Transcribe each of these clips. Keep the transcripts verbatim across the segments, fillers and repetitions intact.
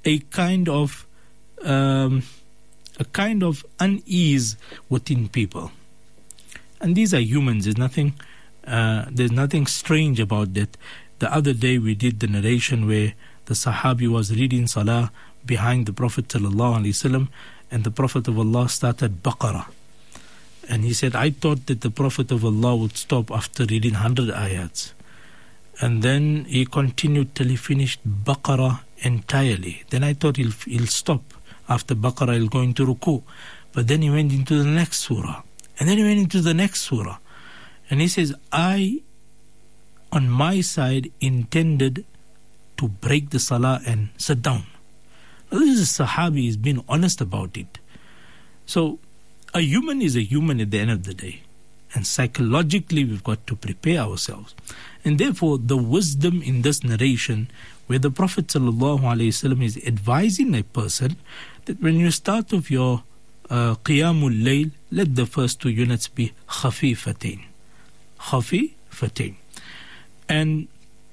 a kind of um, a kind of unease within people. And these are humans. There's nothing uh, there's nothing strange about that. The other day we did the narration where the Sahabi was reading Salah behind the Prophet ﷺ, and the Prophet of Allah started Baqarah. And he said, I thought that the Prophet of Allah would stop after reading one hundred ayats. And then he continued till he finished Baqarah entirely. Then I thought he'll, he'll stop. After Baqarah, he'll go into Ruku. But then he went into the next surah. And then he went into the next surah. And he says, I, on my side, intended to break the salah and sit down. Now, this is a Sahabi, he's been honest about it. So, a human is a human at the end of the day. And psychologically, we've got to prepare ourselves. And therefore, the wisdom in this narration, where the Prophet ﷺ is advising a person that when you start off your uh, Qiyamul Layl, let the first two units be khafifatain. Khafifatain. And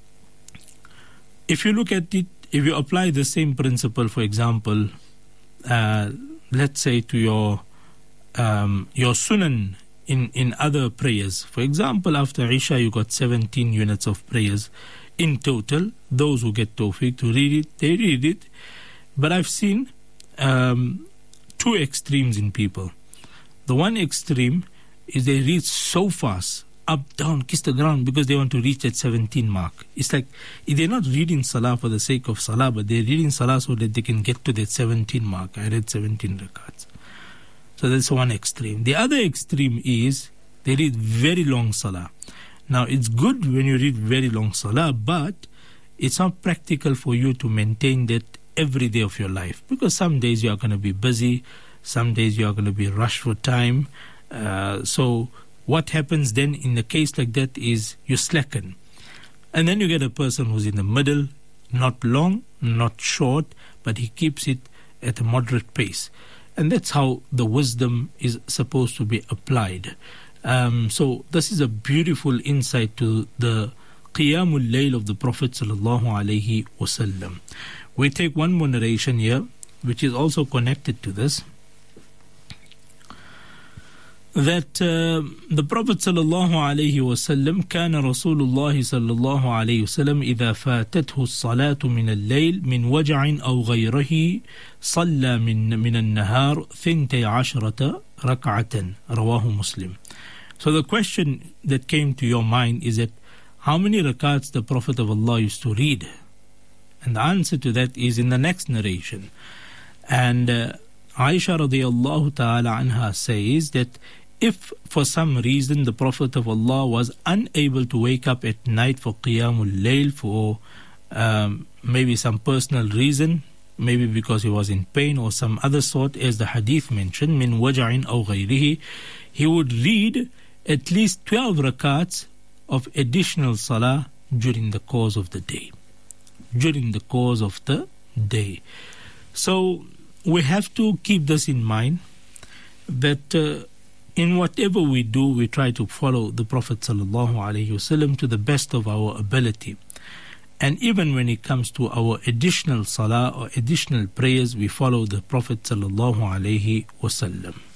if you look at it, if you apply the same principle, for example, uh, let's say to your um, your sunan in, in other prayers. For example, after Isha, you got seventeen units of prayers in total. Those who get tawfiq to read it, they read it. But I've seen um, two extremes in people. The one extreme is they read so fast, up, down, kiss the ground, because they want to reach that seventeen mark. It's like they're not reading Salah for the sake of Salah, but they're reading Salah so that they can get to that seventeen mark. I read seventeen rakats. So that's one extreme. The other extreme is they read very long Salah. Now, it's good when you read very long Salah, but it's not practical for you to maintain that every day of your life, because some days you are going to be busy, some days you are going to be rushed for time. Uh, so what happens then in a case like that is you slacken. And then you get a person who's in the middle, not long, not short, but he keeps it at a moderate pace. And that's how the wisdom is supposed to be applied. Um, so this is a beautiful insight to the Qiyamul Layl of the Prophet sallallahu alaihi wasallam. We take one more narration here, which is also connected to this. That uh, the Prophet sallallahu alaihi wasallam كان رسول الله صلى الله عليه وسلم إذا فاتته الصلاة من الليل من وجع أو غيره صلى من من النهار ثنتي عشرة ركعة رواه مسلم. So the question that came to your mind is that how many rakats the Prophet of Allah used to read? And the answer to that is in the next narration. And uh, Aisha radiallahu ta'ala anha says that if for some reason the Prophet of Allah was unable to wake up at night for Qiyamul Layl for um, maybe some personal reason, maybe because he was in pain or some other sort, as the hadith mentioned, min waja'in aw ghayrihi, he would read at least twelve rakats of additional salah during the course of the day. During the course of the day. So we have to keep this in mind, that uh, in whatever we do, we try to follow the Prophet sallallahu alaihi wasallam to the best of our ability. And even when it comes to our additional salah or additional prayers, we follow the Prophet sallallahu alaihi wasallam.